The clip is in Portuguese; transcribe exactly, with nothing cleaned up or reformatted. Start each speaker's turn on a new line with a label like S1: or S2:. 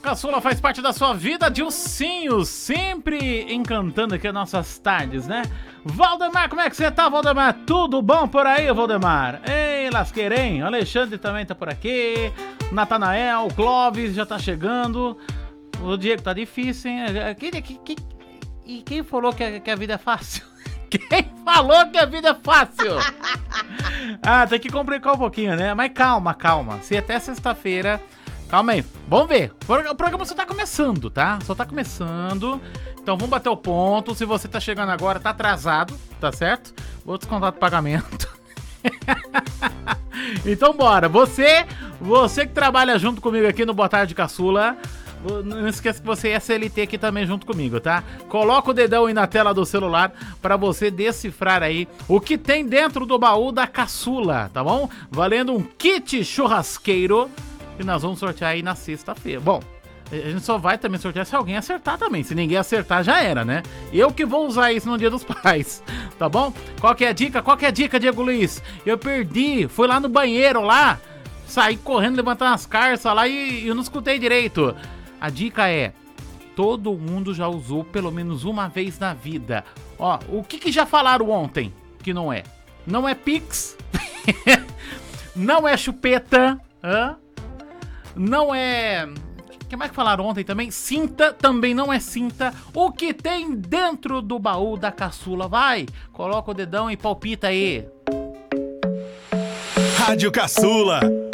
S1: Caçula faz parte da sua vida, Dilcinho, sempre encantando aqui as nossas tardes, né? Valdemar, como é que você tá, Valdemar? Tudo bom por aí, Valdemar? Ei, lasqueira, hein? O Alexandre também tá por aqui, Natanael, Clóvis já tá chegando, o Diego tá difícil, hein? Quem, quem, quem, e quem falou que a, que a vida é fácil? Quem falou que a vida é fácil? Ah, tem que complicar um pouquinho, né? Mas calma, calma, se até sexta-feira... Calma aí, vamos ver. O programa só tá começando, tá? Só tá começando. Então vamos bater o ponto. Se você tá chegando agora, tá atrasado, tá certo? Vou descontar do pagamento. Então bora. Você, você que trabalha junto comigo aqui no Boa Tarde Caçula, não esqueça que você é C L T aqui também junto comigo, tá? Coloca o dedão aí na tela do celular pra você decifrar aí o que tem dentro do baú da Caçula, tá bom? Valendo um kit churrasqueiro que nós vamos sortear aí na sexta-feira. Bom, a gente só vai também sortear se alguém acertar também. Se ninguém acertar, já era, né? Eu que vou usar isso no Dia dos Pais, tá bom? Qual que é a dica? Qual que é a dica, Diego Luiz? Eu perdi, fui lá no banheiro lá, saí correndo, levantando as carças lá e eu não escutei direito. A dica é, todo mundo já usou pelo menos uma vez na vida. Ó, o que que já falaram ontem que não é? Não é Pix, não é chupeta, hã? Não é... O que mais que falaram ontem também? Cinta, também não é cinta. O que tem dentro do baú da Caçula? Vai, coloca o dedão e palpita aí.
S2: Rádio Caçula.